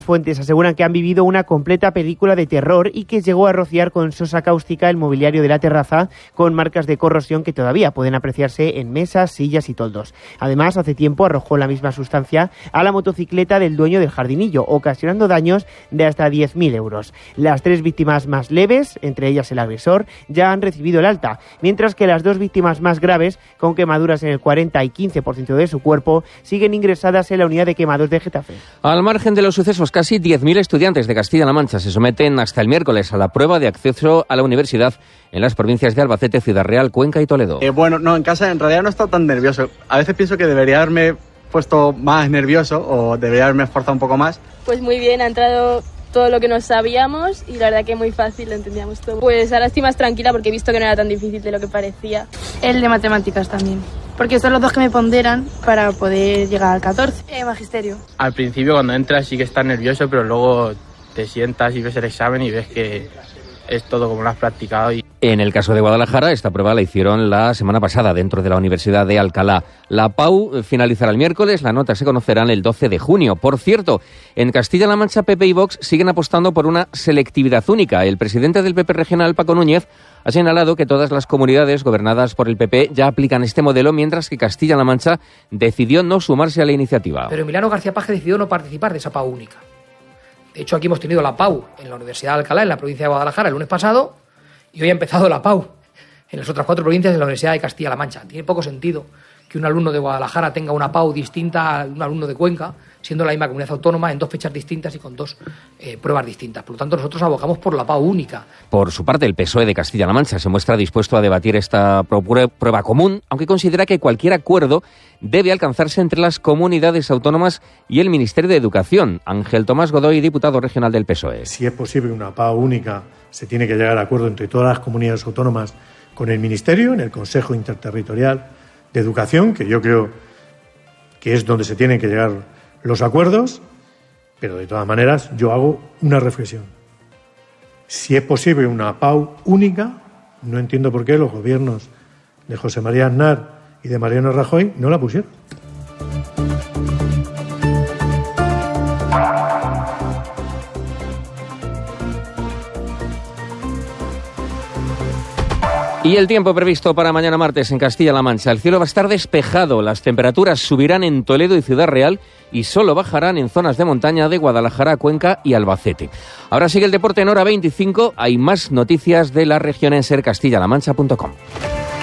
Fuentes aseguran que han vivido una completa película de terror y que llegó a rociar con sosa cáustica el mobiliario de la terraza, con marcas de corrosión que todavía pueden apreciarse en mesas, sillas y toldos. Además, hace tiempo arrojó la misma sustancia a la motocicleta del dueño del jardinillo, ocasionando daños de hasta 10.000 euros. Las 3 víctimas más leves, entre ellas el agresor, ya han recibido el alta, mientras que las 2 víctimas más graves, con quemaduras en el 40 y 15% de su cuerpo, siguen ingresadas en la unidad de quemados de Getafe. Al margen de los sucesos, casi 10.000 estudiantes de Castilla-La Mancha se someten hasta el miércoles a la prueba de acceso a la universidad en las provincias de Albacete, Ciudad Real, Cuenca y Toledo. En casa en realidad no he estado tan nervioso. A veces pienso que debería haberme puesto más nervioso o debería haberme esforzado un poco más. Pues muy bien, ha entrado todo lo que no sabíamos y la verdad que muy fácil, lo entendíamos todo. Pues ahora estoy más tranquila porque he visto que no era tan difícil de lo que parecía. El de matemáticas también, porque son los 2 que me ponderan para poder llegar al 14. Magisterio. Al principio cuando entras sí que estás nervioso, pero luego te sientas y ves el examen y ves que es todo como lo has practicado. En el caso de Guadalajara, esta prueba la hicieron la semana pasada dentro de la Universidad de Alcalá. La PAU finalizará el miércoles, las notas se conocerán el 12 de junio. Por cierto, en Castilla-La Mancha, PP y Vox siguen apostando por una selectividad única. El presidente del PP regional, Paco Núñez, ha señalado que todas las comunidades gobernadas por el PP ya aplican este modelo, mientras que Castilla-La Mancha decidió no sumarse a la iniciativa. Pero Emiliano García Paje decidió no participar de esa PAU única. De hecho, aquí hemos tenido la PAU en la Universidad de Alcalá, en la provincia de Guadalajara, el lunes pasado, y hoy ha empezado la PAU en las otras 4 provincias de la Universidad de Castilla-La Mancha. Tiene poco sentido que un alumno de Guadalajara tenga una PAU distinta a un alumno de Cuenca, siendo la misma comunidad autónoma, en 2 fechas distintas y con 2 pruebas distintas. Por lo tanto, nosotros abogamos por la PAU única. Por su parte, el PSOE de Castilla-La Mancha se muestra dispuesto a debatir esta prueba común, aunque considera que cualquier acuerdo debe alcanzarse entre las comunidades autónomas y el Ministerio de Educación. Ángel Tomás Godoy, diputado regional del PSOE. Si es posible una PAU única, se tiene que llegar a acuerdo entre todas las comunidades autónomas con el Ministerio, en el Consejo Interterritorial de Educación, que yo creo que es donde se tienen que llegar los acuerdos, pero de todas maneras yo hago una reflexión. Si es posible una PAU única, no entiendo por qué los gobiernos de José María Aznar y de Mariano Rajoy no la pusieron. Y el tiempo previsto para mañana martes en Castilla-La Mancha. El cielo va a estar despejado, las temperaturas subirán en Toledo y Ciudad Real y solo bajarán en zonas de montaña de Guadalajara, Cuenca y Albacete. Ahora sigue el deporte en hora 25. Hay más noticias de la región en sercastillalamancha.com.